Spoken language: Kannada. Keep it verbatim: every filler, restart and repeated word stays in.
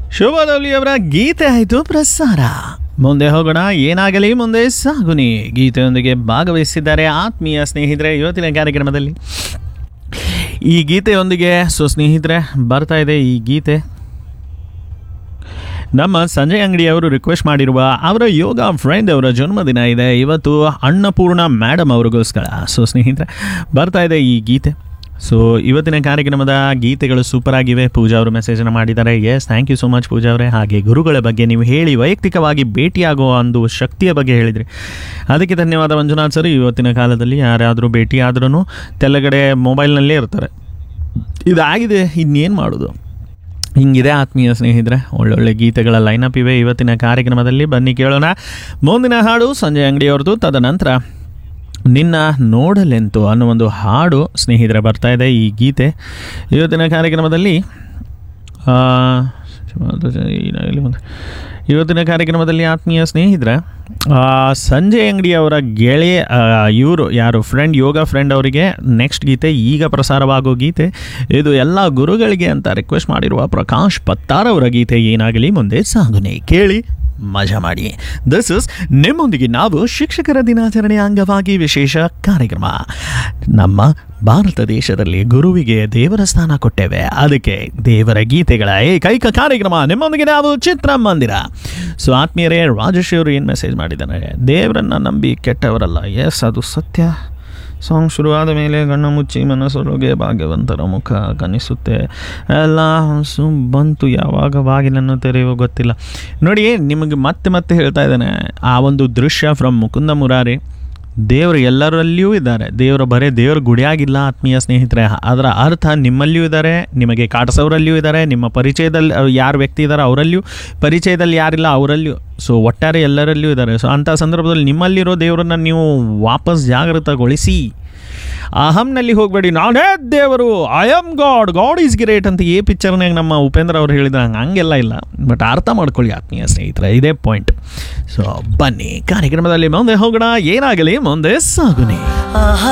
ಶೋಭಾದೌಲಿ ಅವರ ಗೀತೆ ಆಯಿತು ಪ್ರಸಾರ. ಮುಂದೆ ಹೋಗೋಣ, ಏನಾಗಲಿ ಮುಂದೆ ಸಾಗುನಿ ಗೀತೆಯೊಂದಿಗೆ ಭಾಗವಹಿಸಿದ್ದಾರೆ ಆತ್ಮೀಯ ಸ್ನೇಹಿತರೆ ಇವತ್ತಿನ ಕಾರ್ಯಕ್ರಮದಲ್ಲಿ. ಈ ಗೀತೆಯೊಂದಿಗೆ ಸೊ ಸ್ನೇಹಿತರೆ ಬರ್ತಾ ಇದೆ ಈ ಗೀತೆ ನಮ್ಮ ಸಂಜಯ್ ಅಂಗಡಿ ಅವರು ರಿಕ್ವೆಸ್ಟ್ ಮಾಡಿರುವ ಅವರ ಯೋಗ ಫ್ರೆಂಡ್ ಅವರ ಜನ್ಮದಿನ ಇದೆ ಇವತ್ತು, ಅನ್ನಪೂರ್ಣ ಮೇಡಮ್ ಅವ್ರಿಗೋಸ್ಕರ. ಸೊ ಸ್ನೇಹಿತರೆ ಬರ್ತಾ ಇದೆ ಈ ಗೀತೆ. ಸೊ ಇವತ್ತಿನ ಕಾರ್ಯಕ್ರಮದ ಗೀತೆಗಳು ಸೂಪರ್ ಆಗಿವೆ. ಪೂಜಾ ಅವರು ಮೆಸೇಜನ್ನು ಮಾಡಿದ್ದಾರೆ. S, thank you so much ಪೂಜಾ ಅವರೇ. ಹಾಗೆ ಗುರುಗಳ ಬಗ್ಗೆ ನೀವು ಹೇಳಿ ವೈಯಕ್ತಿಕವಾಗಿ ಭೇಟಿಯಾಗುವ ಒಂದು ಶಕ್ತಿಯ ಬಗ್ಗೆ ಹೇಳಿದ್ರಿ, ಅದಕ್ಕೆ ಧನ್ಯವಾದ ಮಂಜುನಾಥ್ ಸರ್. ಇವತ್ತಿನ ಕಾಲದಲ್ಲಿ ಯಾರಾದರೂ ಭೇಟಿ ಆದ್ರೂ ತೆಲಗಡೆ ಮೊಬೈಲ್ನಲ್ಲೇ ಇರ್ತಾರೆ. ಇದಾಗಿದೆ, ಇನ್ನೇನು ಮಾಡೋದು. ಹಿಂಗಿದೆ ಆತ್ಮೀಯ ಸ್ನೇಹಿತರೆ, ಒಳ್ಳೊಳ್ಳೆ ಗೀತೆಗಳ ಲೈನಪ್ ಇವೆ ಇವತ್ತಿನ ಕಾರ್ಯಕ್ರಮದಲ್ಲಿ. ಬನ್ನಿ ಕೇಳೋಣ ಮುಂದಿನ ಹಾಡು ಸಂಜಯ್ ಅಂಗಡಿ ಅವ್ರದ್ದು. ತದನಂತರ ನಿನ್ನ ನೋಡಲೆಂತು ಅನ್ನೋ ಒಂದು ಹಾಡು ಸ್ನೇಹಿತರೆ ಬರ್ತಾ ಇದೆ ಈ ಗೀತೆ ಇವತ್ತಿನ ಕಾರ್ಯಕ್ರಮದಲ್ಲಿ. ಇವತ್ತಿನ ಕಾರ್ಯಕ್ರಮದಲ್ಲಿ ಆತ್ಮೀಯ ಸ್ನೇಹಿತರೆ ಸಂಜಯ್ ಅಂಗಡಿ ಅವರ ಗೆಳೆಯ ಇವರು ಯಾರು ಫ್ರೆಂಡ್ ಯೋಗ ಫ್ರೆಂಡ್ ಅವರಿಗೆ ನೆಕ್ಸ್ಟ್ ಗೀತೆ ಈಗ ಪ್ರಸಾರವಾಗೋ ಗೀತೆ ಇದು ಎಲ್ಲ ಗುರುಗಳಿಗೆ ಅಂತ ರಿಕ್ವೆಸ್ಟ್ ಮಾಡಿರುವ ಪ್ರಕಾಶ್ ಪತ್ತಾರ್ ಅವರ ಗೀತೆ ಏನಾಗಲಿ ಮುಂದೆ ಸಾಗುನೆ. ಕೇಳಿ ಮಜಾ ಮಾಡಿ. ದಿಸ್ ಇಸ್ ನಿಮ್ಮೊಂದಿಗೆ ನಾವು ಶಿಕ್ಷಕರ ದಿನಾಚರಣೆಯ ಅಂಗವಾಗಿ ವಿಶೇಷ ಕಾರ್ಯಕ್ರಮ. ನಮ್ಮ ಭಾರತ ದೇಶದಲ್ಲಿ ಗುರುವಿಗೆ ದೇವರ ಸ್ಥಾನ ಕೊಟ್ಟೇವೆ, ಅದಕ್ಕೆ ದೇವರ ಗೀತೆಗಳ ಏಕೈಕ ಕಾರ್ಯಕ್ರಮ ನಿಮ್ಮೊಂದಿಗೆ ನಾವು ಚಿತ್ರಮಂದಿರ. ಸೊ ಆತ್ಮೀಯರೇ, ರಾಜೇಶ್ ಅವರು ಏನು ಮೆಸೇಜ್ ಮಾಡಿದ್ದಾರೆ, ದೇವರನ್ನು ನಂಬಿ ಕೆಟ್ಟವರಲ್ಲ. ಎಸ್, ಅದು ಸತ್ಯ. ಸಾಂಗ್ ಶುರುವಾದ ಮೇಲೆ ಗಣ್ಣ ಮುಚ್ಚಿ ಮನಸ್ಸೊಳಗೆ ಭಾಗ್ಯವಂತರ ಮುಖ ಕನಿಸುತ್ತೆ ಎಲ್ಲ ಸು ಬಂತು, ಯಾವಾಗ ಬಾಗಿಲನ್ನು ತೆರೆಯುವ ಗೊತ್ತಿಲ್ಲ. ನೋಡಿ, ನಿಮಗೆ ಮತ್ತೆ ಮತ್ತೆ ಹೇಳ್ತಾ ಇದ್ದಾನೆ, ಆ ಒಂದು ದೃಶ್ಯ ಫ್ರಮ್ ಮುಕುಂದ ಮುರಾರಿ. ದೇವರು ಎಲ್ಲರಲ್ಲಿಯೂ ಇದ್ದಾರೆ, ದೇವರು ಬರೇ ದೇವ್ರ ಗುಡಿಯಾಗಿಲ್ಲ ಆತ್ಮೀಯ ಸ್ನೇಹಿತರೆ. ಅದರ ಅರ್ಥ ನಿಮ್ಮಲ್ಲಿಯೂ ಇದ್ದಾರೆ, ನಿಮಗೆ ಕಾಟಿಸೋರಲ್ಲಿಯೂ ಇದ್ದಾರೆ, ನಿಮ್ಮ ಪರಿಚಯದಲ್ಲಿ ಯಾರು ವ್ಯಕ್ತಿ ಇದ್ದಾರೆ ಅವರಲ್ಲಿಯೂ, ಪರಿಚಯದಲ್ಲಿ ಯಾರಿಲ್ಲ ಅವರಲ್ಲಿಯೂ. ಸೊ ಒಟ್ಟಾರೆ ಎಲ್ಲರಲ್ಲಿಯೂ ಇದ್ದಾರೆ. ಸೊ ಅಂಥ ಸಂದರ್ಭದಲ್ಲಿ ನಿಮ್ಮಲ್ಲಿರೋ ದೇವರನ್ನು ನೀವು ವಾಪಸ್ ಜಾಗೃತಗೊಳಿಸಿ. ಅಹಂನಲ್ಲಿ ಹೋಗಬೇಡಿ, ನಾನೇ ದೇವರು, I am god, god is great ಅಂತ ಈ ಪಿಕ್ಚರ್ನಾಗ ನಮ್ಮ ಉಪೇಂದ್ರ ಅವರು ಹೇಳಿದ್ರೆ ಹಂಗೆ ಹಂಗೆಲ್ಲ ಇಲ್ಲ. ಬಟ್ ಅರ್ಥ ಮಾಡ್ಕೊಳ್ಳಿ ಆತ್ಮೀಯ ಸ್ನೇಹಿತರೆ, ಇದೇ ಪಾಯಿಂಟ್. ಸೊ ಬನ್ನಿ ಕಾರ್ಯಕ್ರಮದಲ್ಲಿ ಮುಂದೆ ಹೋಗೋಣ, ಏನಾಗಲಿ ಮುಂದೆ ಸಾಗುನಿ.